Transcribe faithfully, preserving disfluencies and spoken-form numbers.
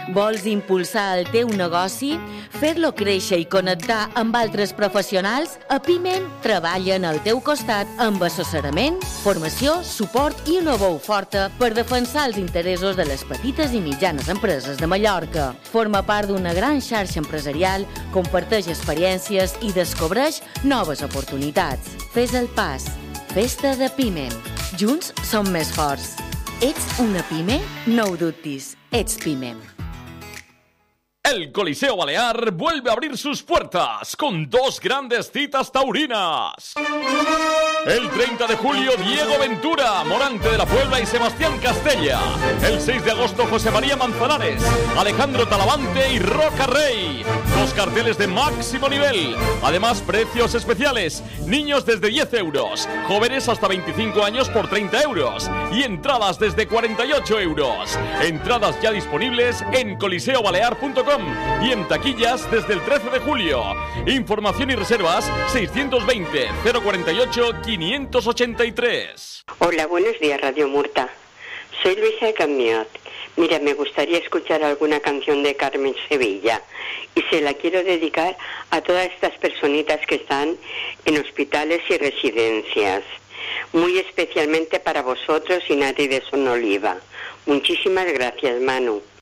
Vols impulsar el teu negoci? Fer-lo créixer i connectar amb altres professionals? A Pimem treballen al teu costat amb assessorament, formació, suport i una veu forta per defensar els interessos de les petites i mitjanes empreses de Mallorca. Forma part d'una gran xarxa empresarial, comparteix experiències i descobreix noves oportunitats. Fes el pas. Festa de Pimem. Junts som més forts. Ets una pime? No ho dubtis. Ets Pimem. El Coliseo Balear vuelve a abrir sus puertas con dos grandes citas taurinas. El treinta de julio, Diego Ventura, Morante de la Puebla y Sebastián Castella. El seis de agosto, José María Manzanares, Alejandro Talavante y Roca Rey. Dos carteles de máximo nivel. Además, precios especiales. Niños desde diez euros. Jóvenes hasta veinticinco años por treinta euros. Y entradas desde cuarenta y ocho euros. Entradas ya disponibles en coliseo balear punto com y en taquillas desde el trece de julio. Información y reservas seiscientos veinte, cero cuarenta y ocho, quinientos ochenta y tres. Hola, buenos días, Radio Murta. Soy Luisa de Camiot. Mira, me gustaría escuchar alguna canción de Carmen Sevilla y se la quiero dedicar a todas estas personitas que están en hospitales y residencias. Muy especialmente para vosotros y Nati de Sonoliva. Muchísimas gracias, Manu.